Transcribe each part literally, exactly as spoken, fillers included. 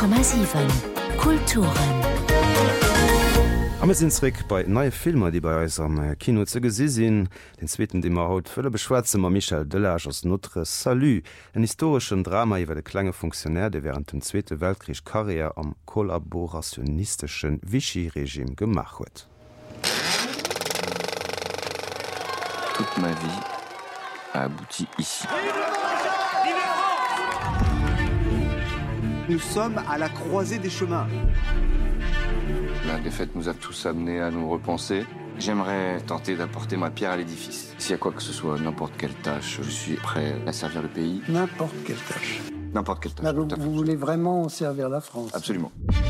Komma sieben Kulturen. Am sinnreck bei neue Filmer, die bei uns am Kino ze gesi sinn, den zweten demmer haut vëlle beschwaze ma Michel Delage aus Notre Salut, en historischen Drama iwwer de klange Funktionär, de während dem Zweite Weltkrieg Karriere am kollaborationistischen Vichy-Regime gemacht huet. Toute ma vie a abouti ici. Nous sommes à la croisée des chemins. La défaite nous a tous amenés à nous repenser. J'aimerais tenter d'apporter ma pierre à l'édifice. S'il y a quoi que ce soit, n'importe quelle tâche, je suis prêt à servir le pays. N'importe quelle tâche. N'importe quelle tâche. Là, vous, vous voulez vraiment servir la France? Absolument.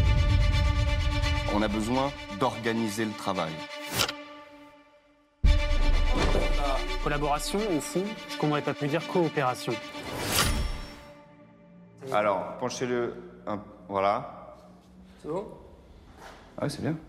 On a besoin d'organiser le travail. Collaboration, au fond, ce qu'on n'aurait pas pu dire coopération. Alors, penchez-le. Un... Voilà. C'est bon? Ah, c'est bien.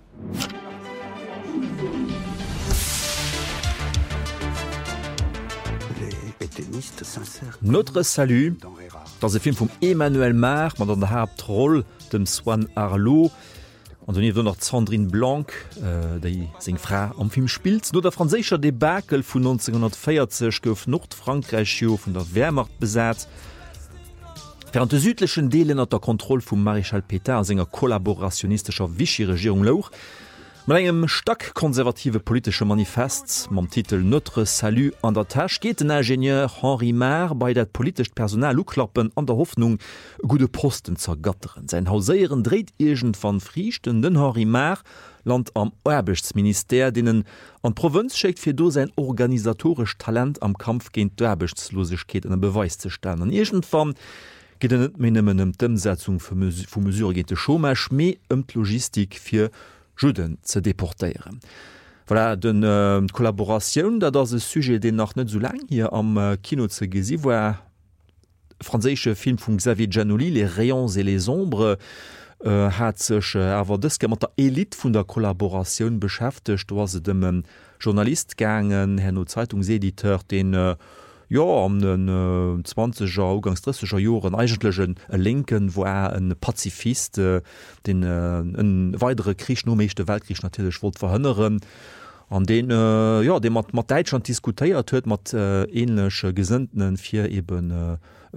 Notre Salut, dans un film von Emmanuel Mar, man an der Hauptroll dem Swan Arlo, an den noch Sandrine Blanc, äh, die sing Frau am Film spielt. Nur der französische Debakel von neunzehnhundertvierzig gouf Nordfrankreich von der Wehrmacht besetzt. Während de südlichen Deelen hat der Kontrolle vum Marichal Pétain an senger kollaborationistischer Vichy-Regierung lauch, mit engem stark konservative politische Manifest mam Titel Notre Salut an der Tasche geht den Ingenieur Henri Mar bei dat politisch Personal uklappen an der Hoffnung gute Posten zergatteren. Sein Hauséieren dreht irgend van Frichten den Henri Mar Land am Erbechtsminister, denen an Provinz schickt fir do sein organisatorisch Talent am Kampf gegen Erbechtslosigkeit an Beweis zu stellen. An irgendwann geht net minimum Dëmsetzung vu mesure geht de Chomech mé ëm Logistik fir Juden ze deportéieren. Voilà, den äh, Kollaboration, da das Sujet den nach net so lang hier am äh, Kino ze gesi, wo er franzésche Film vum Xavier Giannoli, les Rayons et les Ombres, äh, hat sech awer äh, dës mat der Elit vun der Kollaboration beschäftigt, wo se dem ähm, Journalist gangen, Herrno Zeitungsediteur, den äh, ja am den äh, zwanziger ugangs dreißiger Joren eigentlichen äh, linken, wo er ein Pazifist äh, den äh, en weitere Krieg no mechte Weltkrieg natürlich wollt verhënneren, an den äh, ja dem mat mat Deutschland diskutiert huet mat äh, ähnlichsche Gesinnten fir eben äh,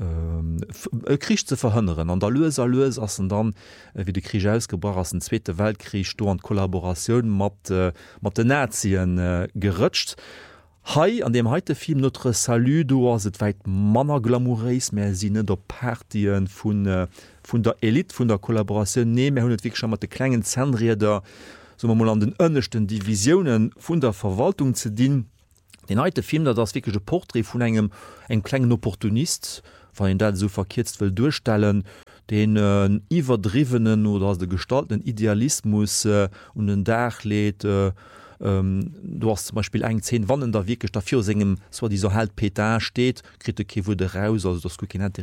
äh, Krieg zu verhënneren. An der Loser Loes assen dann äh, wie de Krieg ausgebracht ass den Zweite Weltkrieg sto an Kollaboration mat äh, mat den Nazien äh, gerëtscht. Hei an dem heute Film Notre Salut do as et weit Manner glamoureis mé sinne der Partien vun äh, vun der Elit vun der Kollaboration ne hun wie schon mat de klengen Zenrieder so mal an den ënnechten Divisionen vun der Verwaltung ze dienen. Den heute Film dat das wirklichsche Porträt vun engem eng klengen Opportunist, wann en dat so verkiertzt will durchstellen, den äh, iwwerdrivenen oder as de gestaltenden Idealismus äh, und den Dach lädt, äh, Ähm, du hast zum Beispiel eng zehn Wannen der wirklich dafür singen so dieser halt Peter steht Kritik wurde raus, also das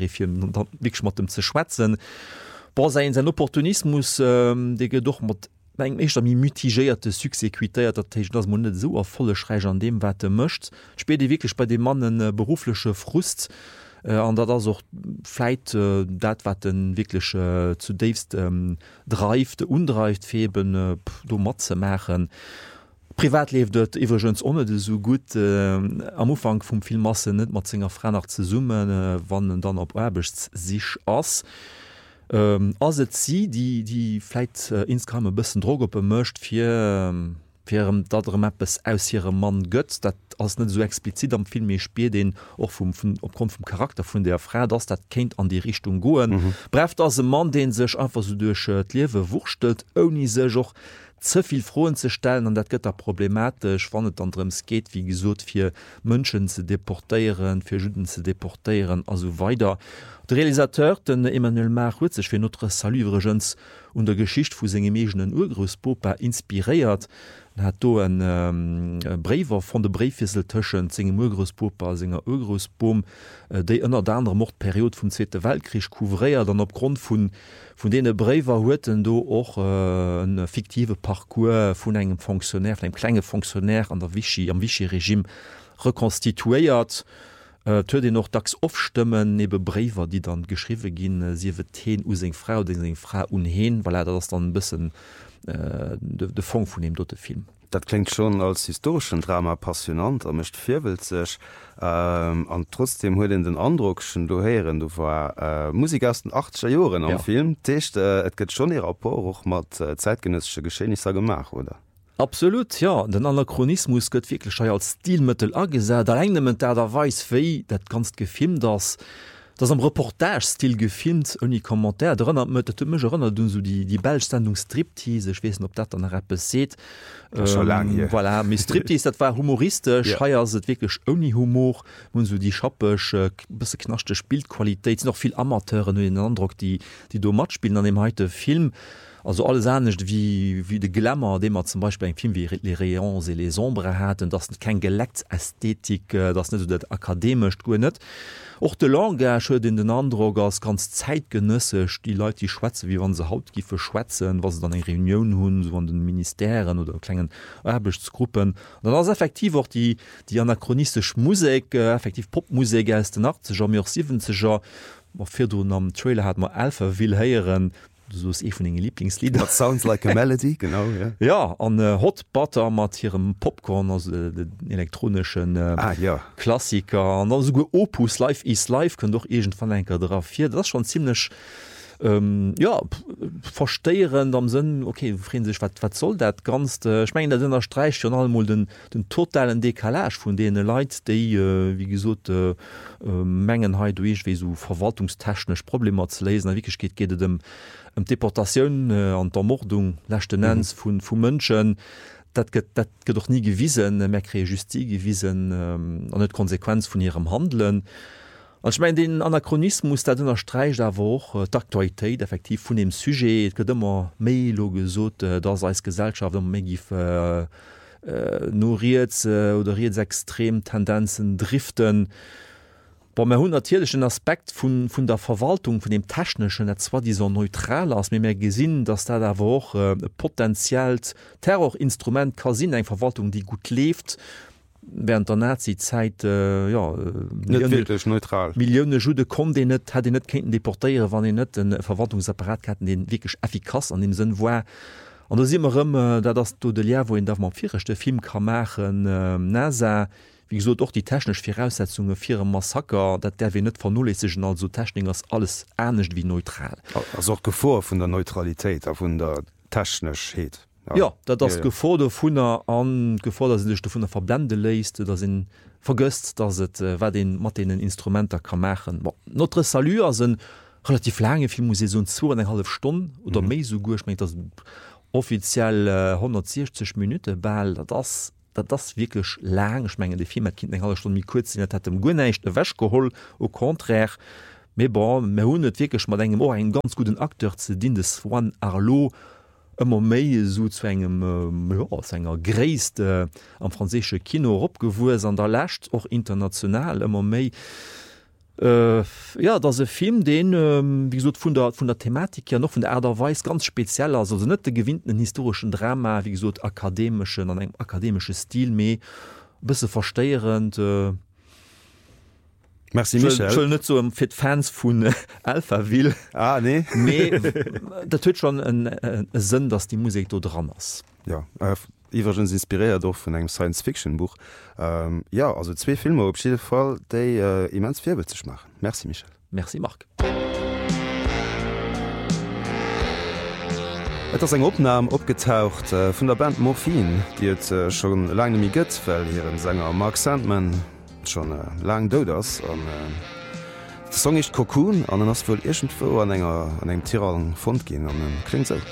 dem zu schwätzen sein sein Opportunismus ähm, de doch mat mitigierte Suexequitéiert dat das Mund so a volle Schreich an dem wat mcht spe wirklich bei dem Mannen äh, berufliche Frust an dat das auchfleit äh, dat wat den wirklich äh, zu Davest ähm, dreift undreift feben äh, do matze machen. Privat lebt dort iwwergens ohne de so gut äh, am Ufang vum Filmmasse net mat zinger Fra nach ze summen, äh, wann dann op erbecht sich ass. Ähm, as sie, die dieleit äh, inskramme bisssen Droge bemmecht fir fir dat Mappes aus ihrem Mann gëtt, dat ass net so explizit am Film spe den och opgrund vum Charakter vun der Frau, dats dat kenint an die Richtung goen. Mhm. Breft as se Mann, den sech einfach so duch äh, Liewe wurschtelt, oni sech och zuviel Froen zu stellen, an dat gëtt er problematisch, wann et anderems geht, wie gesot fir Mënschen ze deportéieren, fir Juden ze deportéieren, also weiter. Der Realisateur den Emmanuel Mar huet sech fir Notre Salugens und der Geschicht vu segem megenen Urgroßpopa inspiriert, hat do en ähm, Brewer von de Brefissel tschen segem Urgroßpopa senger Urgroßbom, äh, déi ënner der andere Mordperiode vum Zweite Weltkrieg couvréiert, dann opgrund vun vun dee Brewer hueten do och äh, een fiktive Parcours vun engem Funktionär, einem klenge Funktionär an der Vichy am Vichy-Regime rekonstituiert. äh, hue den noch dacks ofstimmen nebe Brewer, die dann geschriwe gin sie teen u seg Frau den seg Frau unheen, weil er das dann ein bisschen äh, de, de Fong vun dem dotte Film. Dat klingt schon als historischen Drama passionant, er mecht firwel sech ähm, an trotzdem huet den Andruckschen do heieren, du war äh, Musik aus den achtscher Joren am ja. Film Techt äh, et gëtt schon e rapport och mat äh, zeitgenössche Geschehnisser gemach oder. Absolut ja, den Anachronismus gëtt wirklich als Stilmittel agesät, der engement der der weis wéi, dat kannst gefilmt das. Das am Reportagestil gefilmt un die Kommentar rnnner du so die die Bellstandung Striptease wesen op dat an Rappe seet ähm, voilà, Striptease dat war humoristisch ja. Scheier se wirklich oni Humor und so die schappech äh, bisse knaschte Spielqualität noch viel Amateuren den Andruck die die do mat spielen an dem heute Film. Also alles ernstcht wie wie de Glamour, dem man zum Beispiel ein Film wie les Rayons et les Ombres hat, das kein Gelektsästhetik, das net so dat akademisch go net. Och de Langage in den Andruck als ganz zeitgenössisch, die Leute die schwätze, wie wann se haut gife schwätzen, was sie dann eng Reunion hunn, so an den Ministerien oder klengen Erbechtsgruppen. dann as effektiv auch die die anachronistisch Musik, äh, effektiv Popmusik aus den achtziger mir siebziger, fir du am Trailer hat man Alpha will heieren. So ist eh von den Lieblingslieder. That sounds like a melody, genau. Ja, ja an äh, Hot Butter mit ihrem Popcorn, also äh, den elektronischen äh, ah, ja. Klassiker. Und dann sogar Opus Live is Live, können doch irgendwann ein drauf. Hier, das ist schon ziemlich ähm, ja, verstehend am Sinn, okay, fragen sich, was soll das ganz? Äh, ich meine, das unterstreicht schon einmal den, den totalen Dekalage von denen Leuten, die, äh, wie gesagt, äh, äh, Mengen halt durch, wie so verwaltungstechnisch Probleme zu lesen. Wirklich geht, geht es um Um Deportationun äh, an der Mordung Lächtenenz vun vu Mënschen, dat gët doch nie gewiesen, Merkre justi gewiesen ähm, an net Konsequenz vun ihrem Handeln. Ich mein, den Anachronismus dat dennner Streich da woch äh, d'Aktualitéit effektiv vun dem Sujet, gët immer mélo gesot, äh, dats als Gesellschaft mé gif äh, äh, noriert äh, oder riet extrem Tendenzen driften. Bei mir hun natürlichschen Aspekt von, von der Verwaltung von dem technischen net zwar dieser neutral aus mir mehr gesinn, dass da da auch äh, potenziell Terrorinstrument kasinn eng Verwaltung, die gut lebt während der Nazizeit äh, ja, Millionen, neutral Millionen Jude kommen die net hat die net kenten deportieren, wann die net den Verwaltungsapparat hatten den wirklich effikaz an dem Sinn war. Und da immer immer da das du de wo in der man vierchte Film kann machen äh, NASA wie so doch die technisch Voraussetzungen für Massaker, dat der wir net vernulligen also Technik als alles ernstcht wie neutral. Also auch Gefahr von der Neutralität auf von der technisch heet. Ja, ja dat das ja, ja. Gefordert vun an gefordert sich vun der Verblende leist, da sind vergösst, dass het äh, wer den mat den Instrumenter kann machen. Bon, notre Salut sind relativ lange Film muss so zu eine halbe Stunde oder mhm. me so gut ich mein, das offiziell äh, hundertsechzig Minuten ball das dat das wirklich lang schmengen de Film kind halbe Stunde mir kurz hat dem Gunnecht wäsch geholl au contraire me bon me hun wirklich mal engem oh, en ganz guten Akteur ze din des One Arlo ëmmer méi so zu engem äh, enger gréist äh, am franzésche Kino opgewues an der Lächt och international ëmmer méi Äh, ja da se Film den ähm, wie gesagt, von der von der Thematik ja noch von der Erderweis ganz speziell also net der gewinnten historischen Drama wie gesagt, akademischen an einem akademische Stil me bisse versteierend äh, Merci Michel. Net so fit Fans vun äh, Alpha will ah, nee. Dat tut schon en äh, Sinn, dass die Musik do dran ass. Ja äh, Iwergens inspiriert doch vun eng Science-Fiction-Buch. Ähm, ja also zwee Filme op jeden Fall déi äh, immens Firbel zech machen. Merci Michel. Merci Marc. Et ass eng Opname opgetaucht äh, vun der Band Morphin, Di et äh, schon lange mi gëtt well hireieren Sänger Mark Sandman schon äh, lang do ass an äh, Song ich Cocoon an den ass vull egent vu an enger an eng Tieralen Fond gin an den kling se. So.